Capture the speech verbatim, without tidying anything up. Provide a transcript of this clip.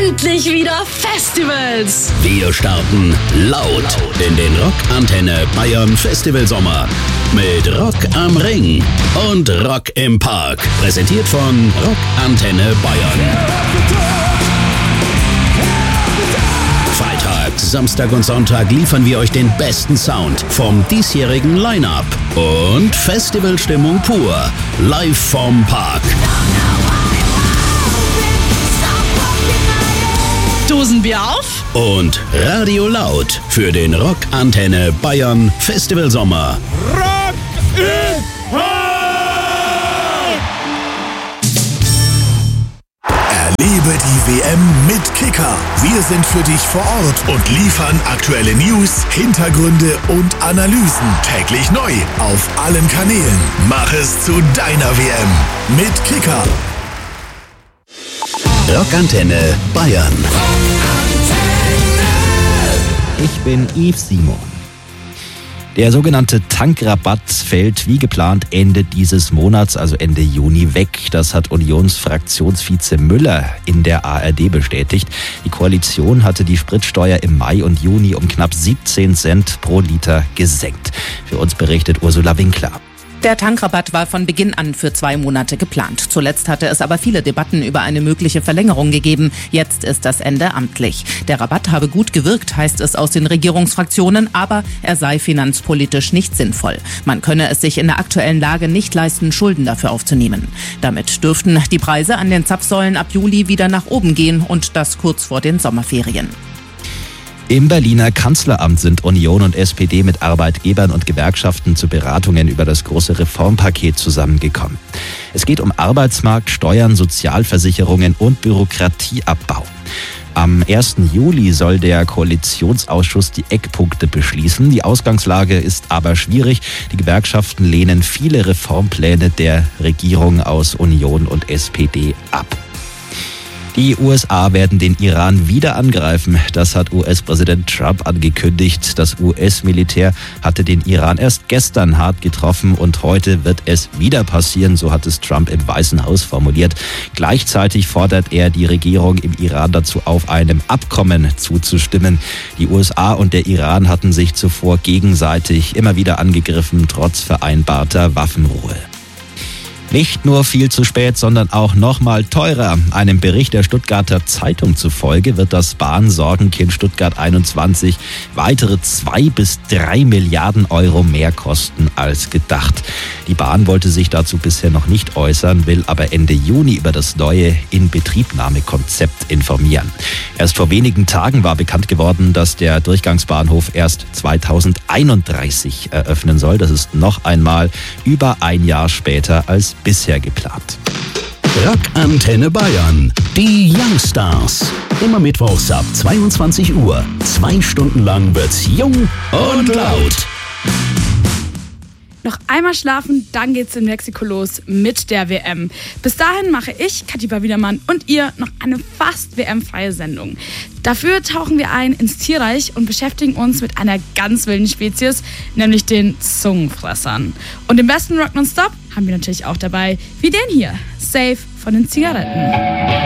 endlich wieder Festivals. Wir starten laut in den Rock Antenne Bayern Festivalsommer mit Rock am Ring und Rock im Park. Präsentiert von Rock Antenne Bayern. Freitag, Samstag und Sonntag liefern wir euch den besten Sound vom diesjährigen Line-Up und Festivalstimmung pur, live vom Park. Dosenbier auf und Radio laut für den Rock Antenne Bayern Festivalsommer. Rock im Park! Erlebe die W M mit Kicker. Wir sind für dich vor Ort und liefern aktuelle News, Hintergründe und Analysen täglich neu auf allen Kanälen. Mach es zu deiner W M mit Kicker. Rockantenne Bayern. Ich bin Yves Simon. Der sogenannte Tankrabatt fällt wie geplant Ende dieses Monats, also Ende Juni, weg. Das hat Unionsfraktionsvize Müller in der A R D bestätigt. Die Koalition hatte die Spritsteuer im Mai und Juni um knapp siebzehn Cent pro Liter gesenkt. Für uns berichtet Ursula Winkler. Der Tankrabatt war von Beginn an für zwei Monate geplant. Zuletzt hatte es aber viele Debatten über eine mögliche Verlängerung gegeben. Jetzt ist das Ende amtlich. Der Rabatt habe gut gewirkt, heißt es aus den Regierungsfraktionen, aber er sei finanzpolitisch nicht sinnvoll. Man könne es sich in der aktuellen Lage nicht leisten, Schulden dafür aufzunehmen. Damit dürften die Preise an den Zapfsäulen ab Juli wieder nach oben gehen und das kurz vor den Sommerferien. Im Berliner Kanzleramt sind Union und S P D mit Arbeitgebern und Gewerkschaften zu Beratungen über das große Reformpaket zusammengekommen. Es geht um Arbeitsmarkt, Steuern, Sozialversicherungen und Bürokratieabbau. Am ersten Juli soll der Koalitionsausschuss die Eckpunkte beschließen. Die Ausgangslage ist aber schwierig. Die Gewerkschaften lehnen viele Reformpläne der Regierung aus Union und S P D ab. Die U S A werden den Iran wieder angreifen. Das hat U S-Präsident Trump angekündigt. Das U S-Militär hatte den Iran erst gestern hart getroffen und heute wird es wieder passieren, so hat es Trump im Weißen Haus formuliert. Gleichzeitig fordert er die Regierung im Iran dazu auf, einem Abkommen zuzustimmen. Die U S A und der Iran hatten sich zuvor gegenseitig immer wieder angegriffen, trotz vereinbarter Waffenruhe. Nicht nur viel zu spät, sondern auch noch mal teurer. Einem Bericht der Stuttgarter Zeitung zufolge wird das Bahnsorgenkind Stuttgart einundzwanzig weitere zwei bis drei Milliarden Euro mehr kosten als gedacht. Die Bahn wollte sich dazu bisher noch nicht äußern, will aber Ende Juni über das neue Inbetriebnahmekonzept informieren. Erst vor wenigen Tagen war bekannt geworden, dass der Durchgangsbahnhof erst zweitausendeinunddreißig eröffnen soll. Das ist noch einmal über ein Jahr später als bisher geplant. Rockantenne Bayern, die Youngstars. Immer mittwochs ab zweiundzwanzig Uhr. Zwei Stunden lang wird's jung und laut. Noch einmal schlafen, dann geht's in Mexiko los mit der W M. Bis dahin mache ich, Katiba Wiedermann und ihr noch eine fast W M-freie Sendung. Dafür tauchen wir ein ins Tierreich und beschäftigen uns mit einer ganz wilden Spezies, nämlich den Zungenfressern. Und den besten Rock nonstop haben wir natürlich auch dabei, wie den hier, Safe von den Zigaretten.